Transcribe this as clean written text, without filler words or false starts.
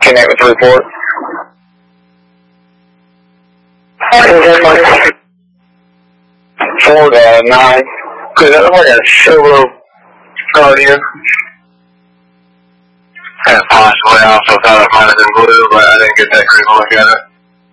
10-8 with the report. 4-9. Good, that looks like a Chevrolet Guardian. And possibly also thought it might have been blue, but I didn't get that great look at it.